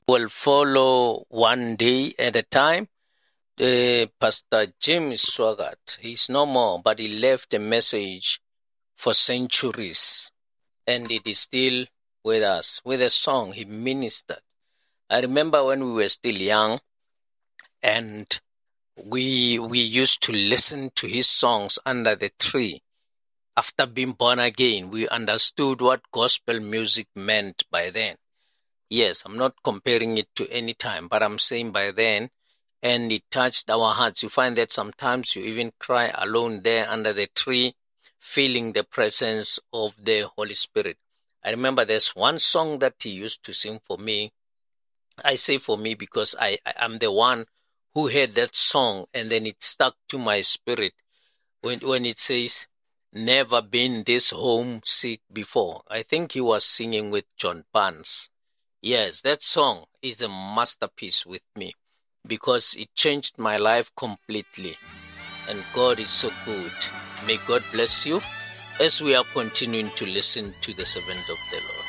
Will follow one day at a time. Pastor James Swaggart, he's no more, but he left a message for centuries, and it is still with us. With a song, he ministered. I remember when we were still young, and we used to listen to his songs under the tree. After being born again, we understood what gospel music meant by then. Yes, I'm not comparing it to any time, but I'm saying by then, and it touched our hearts. You find that sometimes you even cry alone there under the tree, feeling the presence of the Holy Spirit. I remember there's one song that he used to sing for me. I say for me because I am the one who heard that song, and then it stuck to my spirit when it says, "Never been this homesick before." I think he was singing with John Barnes. Yes, that song is a masterpiece with me because it changed my life completely. And God is so good. May God bless you as we are continuing to listen to the servant of the Lord.